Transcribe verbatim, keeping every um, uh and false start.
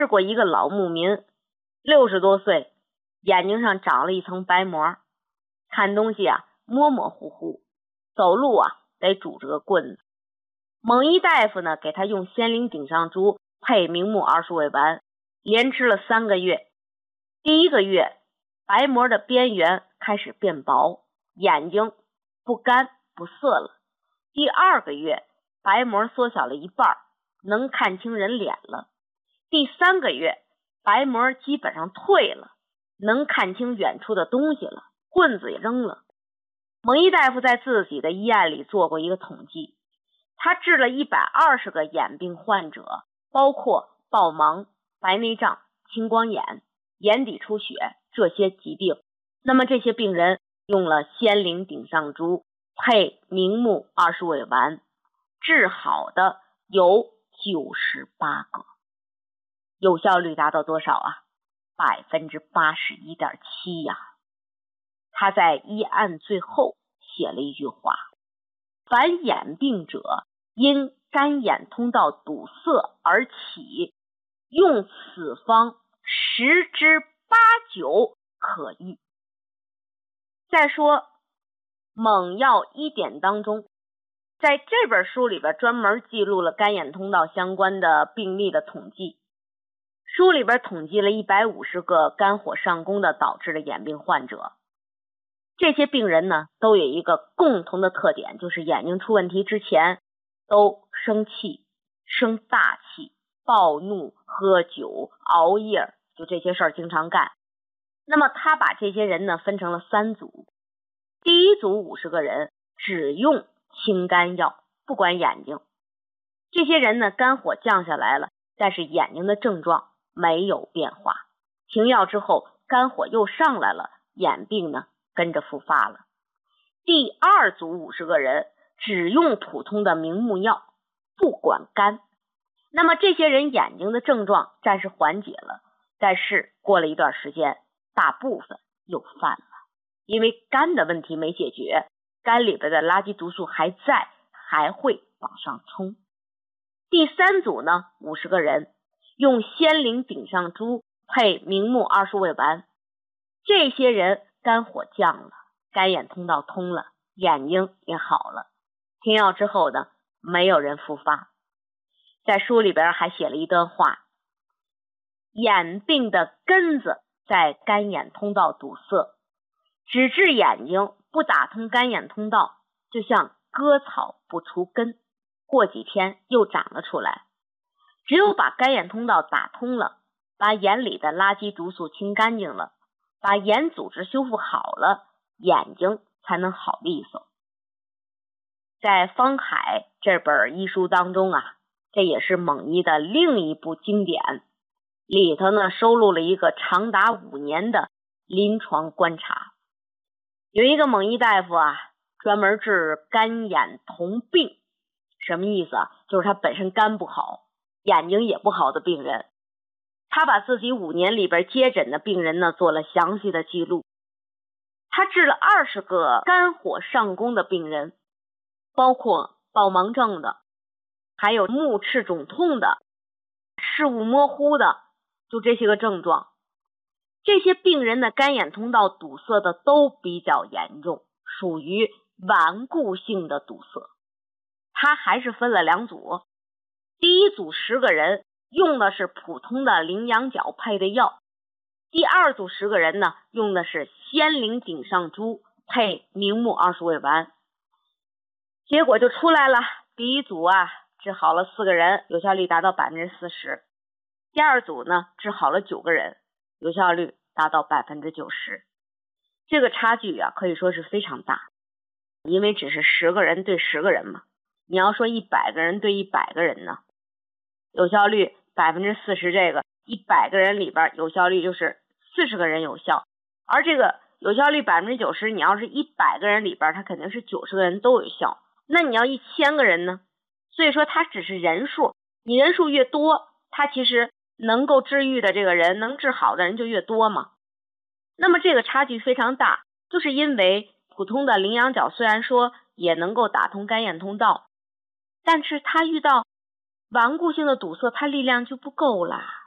试过一个老牧民，六十多岁，眼睛上长了一层白膜，看东西啊模模糊糊，走路啊得拄着个棍子。蒙医大夫呢给他用仙灵顶上珠配明目二十味丸，连吃了三个月。第一个月，白膜的边缘开始变薄，眼睛不干不涩了。第二个月，白膜缩小了一半，能看清人脸了。第三个月，白膜基本上退了，能看清远处的东西了，棍子也扔了。蒙医大夫在自己的医案里做过一个统计，他治了一百二十个眼病患者，包括暴盲、白内障、青光眼、眼底出血这些疾病。那么这些病人用了仙灵顶上珠配明目二十味丸，治好的有九十八个，有效率达到多少啊？百分之八十一点七呀！他在医案最后写了一句话：凡眼病者因干眼通道堵塞而起，用此方十之八九可愈。再说猛药医典当中，在这本书里边专门记录了干眼通道相关的病例的统计。书里边统计了一百五十个肝火上攻的导致的眼病患者，这些病人呢都有一个共同的特点，就是眼睛出问题之前都生气、生大气、暴怒、喝酒、熬夜，就这些事儿经常干。那么他把这些人呢分成了三组，第一组五十个人只用清肝药，不管眼睛。这些人呢肝火降下来了，但是眼睛的症状没有变化，停药之后肝火又上来了，眼病呢跟着复发了。第二组五十个人只用普通的明目药，不管肝。那么这些人眼睛的症状暂时缓解了，但是过了一段时间，大部分又犯了，因为肝的问题没解决，肝里边的垃圾毒素还在，还会往上冲。第三组呢，五十个人用仙灵顶上珠配明目二十味丸，这些人肝火降了，干眼通道通了，眼睛也好了。停药之后呢，没有人复发。在书里边还写了一段话：眼病的根子在干眼通道堵塞，只治眼睛，不打通干眼通道，就像割草不除根，过几天又长了出来。只有把干眼通道打通了，把眼里的垃圾毒素清干净了，把眼组织修复好了，眼睛才能好利索。在《方海》这本医书当中啊，这也是蒙医的另一部经典，里头呢收录了一个长达五年的临床观察。有一个蒙医大夫啊，专门治干眼同病，什么意思啊？就是他本身肝不好，眼睛也不好的病人。他把自己五年里边接诊的病人呢做了详细的记录。他治了二十个肝火上攻的病人，包括暴盲症的，还有目赤肿痛的，视物模糊的，就这些个症状。这些病人的干眼通道堵塞的都比较严重，属于顽固性的堵塞。他还是分了两组，第一组十个人用的是普通的羚羊角配的药，第二组十个人呢用的是仙灵顶上珠配明目二十味丸。结果就出来了，第一组啊治好了四个人，有效率达到百分之四十。第二组呢治好了九个人，有效率达到百分之九十。这个差距啊可以说是非常大，因为只是十个人对十个人嘛。你要说一百个人对一百个人呢，有效率百分之四十，这个一百个人里边有效率就是四十个人有效。而这个有效率百分之九十，你要是一百个人里边，它肯定是九十个人都有效。那你要一千个人呢？所以说它只是人数，你人数越多，它其实能够治愈的这个人，能治好的人就越多嘛。那么这个差距非常大，就是因为普通的羚羊角虽然说也能够打通干眼通道，但是它遇到顽固性的堵塞，它力量就不够啦。